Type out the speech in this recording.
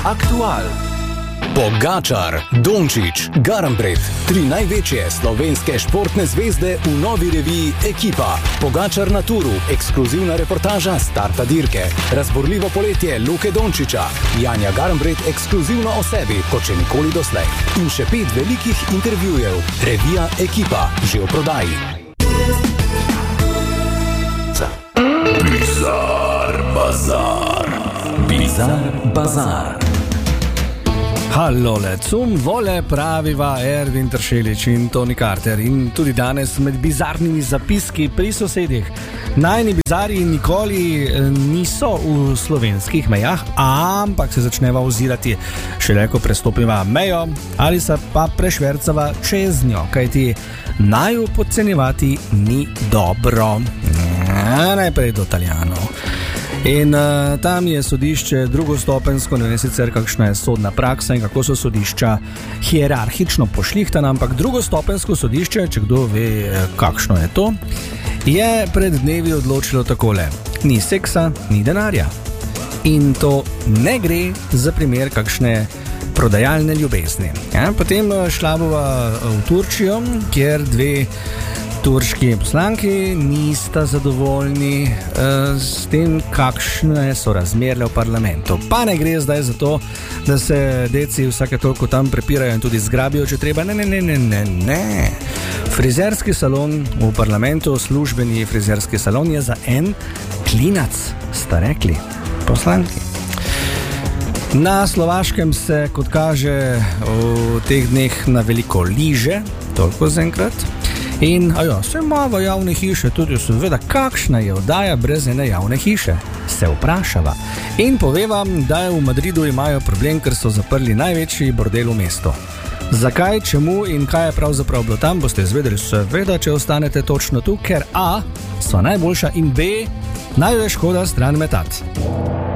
Aktual. Pogačar, Dončić, Garnbret, 3 največje slovenske športne zvezde v novi reviji Ekipa. Pogačar na turu, ekskluzivna reportaža starta dirke. Razborljivo poletje Luke Dončića. Janja Garnbret ekskluzivno o sebi, kot še nikoli doslej. In še 5 velikih intervjujev. Revija Ekipa, že v prodaji. Bizar bazar. Hallole, cum vole praviva Ervin Tršelič in Toni Carter in tudi danes med bizarnimi zapiski pri sosedih. Najni bizari nikoli niso v slovenskih mejah, ampak se začneva ozirati šele, ko prestopiva mejo ali se pa prešvercava čez njo, kajti naju podcenjevati ni dobro. Najprej do Italijanov. In tam je sodišče drugostopensko, ne vem sicer kakšna je sodna praksa in kako so sodišča hierarhično pošlihtana, ampak drugostopensko sodišče, če kdo ve kakšno je to, je pred dnevi odločilo takole: ni seksa, ni denarja. In to ne gre za primer kakšne prodajalne ljubezni. Ja, potem šla bova v Turčijo, kjer 2 turški poslanki nista zadovoljni s tem, kakšne so razmere v parlamentu. Pa ne gre zdaj za to, da se deci vsake toliko tam prepirajo in tudi zgrabijo, če treba. Ne. Frizerski salon v parlamentu, službeni frizerski salon je za en klinac, sta rekli poslanki. Na Slovaškem se, kot kaže, v teh dneh na veliko liže, toliko zaenkrat. In, se imamo javne hiše, tudi seveda, kakšna je oddaja brez ene javne hiše, se vprašava. In poveva, da v Madridu imajo problem, ker so zaprli največji bordel v mestu. Zakaj, čemu in kaj je pravzaprav bilo tam, boste izvedeli seveda, če ostanete točno tu, ker A, so najboljša in B, naju je škoda stran metati.